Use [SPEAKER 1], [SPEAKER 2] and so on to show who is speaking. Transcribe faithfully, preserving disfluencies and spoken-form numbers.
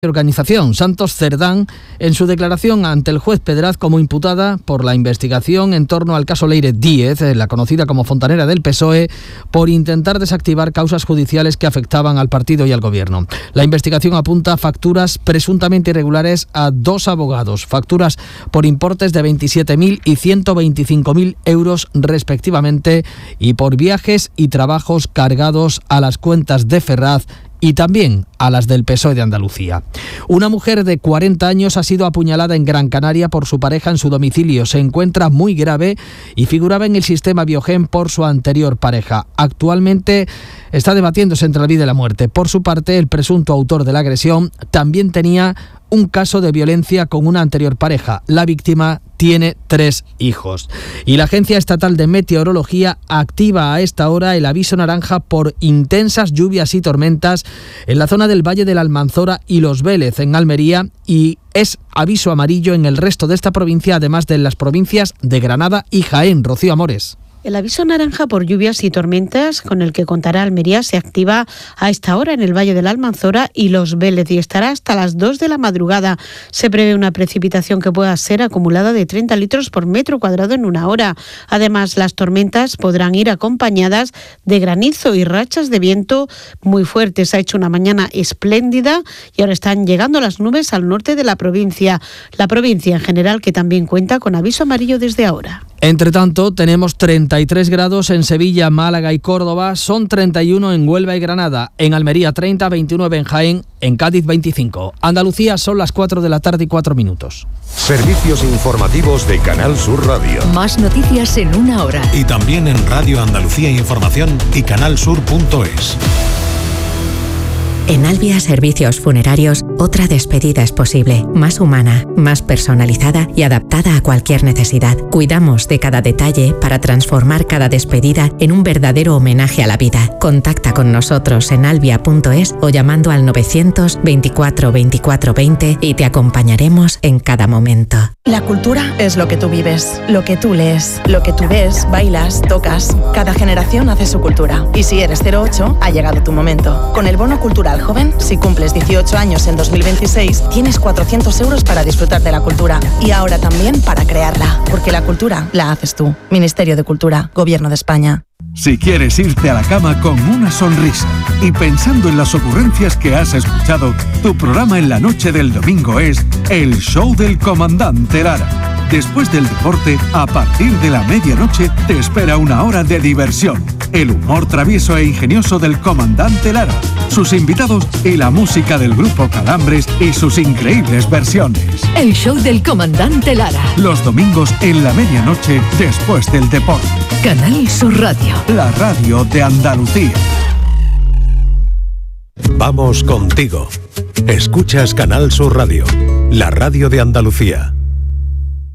[SPEAKER 1] Organización Santos Cerdán en su declaración ante el juez Pedraz como imputada por la investigación en torno al caso Leire Díez, la conocida como fontanera del P S O E, por intentar desactivar causas judiciales que afectaban al partido y al gobierno. La investigación apunta a facturas presuntamente irregulares a dos abogados, facturas por importes de veintisiete mil y ciento veinticinco mil euros respectivamente, y por viajes y trabajos cargados a las cuentas de Ferraz y también a las del P S O E de Andalucía. Una mujer de cuarenta años ha sido apuñalada en Gran Canaria por su pareja en su domicilio. Se encuentra muy grave y figuraba en el sistema Biogen por su anterior pareja. Actualmente está debatiéndose entre la vida y la muerte. Por su parte, el presunto autor de la agresión también tenía un caso de violencia con una anterior pareja. La víctima tiene tres hijos. Y la Agencia Estatal de Meteorología activa a esta hora el aviso naranja por intensas lluvias y tormentas en la zona del Valle de la Almanzora y Los Vélez, en Almería, y es aviso amarillo en el resto de esta provincia, además de las provincias de Granada y Jaén. Rocío Amores.
[SPEAKER 2] El aviso naranja por lluvias y tormentas con el que contará Almería se activa a esta hora en el Valle de la Almanzora y Los Vélez y estará hasta las dos de la madrugada. Se prevé una precipitación que pueda ser acumulada de treinta litros por metro cuadrado en una hora. Además, las tormentas podrán ir acompañadas de granizo y rachas de viento muy fuertes. Ha hecho una mañana espléndida y ahora están llegando las nubes al norte de la provincia. La provincia en general, que también cuenta con aviso amarillo desde ahora.
[SPEAKER 1] Entre tanto, tenemos treinta y tres grados en Sevilla, Málaga y Córdoba, son treinta y uno en Huelva y Granada, en Almería treinta, veintinueve en Jaén, en Cádiz veinticinco. Andalucía son las cuatro de la tarde y cuatro minutos.
[SPEAKER 3] Servicios informativos de Canal Sur Radio.
[SPEAKER 4] Más noticias en una hora.
[SPEAKER 5] Y también en Radio Andalucía Información y canalsur punto es.
[SPEAKER 6] En Albia Servicios Funerarios, otra despedida es posible, más humana, más personalizada y adaptada a cualquier necesidad. Cuidamos de cada detalle para transformar cada despedida en un verdadero homenaje a la vida. Contacta con nosotros en albia punto es o llamando al novecientos veinticuatro veinticuatro veinte y te acompañaremos en cada momento.
[SPEAKER 7] La cultura es lo que tú vives, lo que tú lees, lo que tú ves, bailas, tocas. Cada generación hace su cultura. Y si eres cero ocho, ha llegado tu momento. Con el bono cultural joven, si cumples dieciocho años en dos mil veintiséis, tienes cuatrocientos euros para disfrutar de la cultura. Y ahora también para crearla. Porque la cultura la haces tú. Ministerio de Cultura, Gobierno de España.
[SPEAKER 8] Si quieres irte a la cama con una sonrisa y pensando en las ocurrencias que has escuchado, tu programa en la noche del domingo es El Show del Comandante Lara. Después del deporte, a partir de la medianoche, te espera una hora de diversión. El humor travieso e ingenioso del Comandante Lara, sus invitados y la música del grupo Calambres y sus increíbles versiones.
[SPEAKER 4] El Show del Comandante Lara.
[SPEAKER 8] Los domingos en la medianoche, después del deporte.
[SPEAKER 4] Canal Sur Radio.
[SPEAKER 8] La radio de Andalucía.
[SPEAKER 3] Vamos contigo. Escuchas Canal Sur Radio, la radio de Andalucía.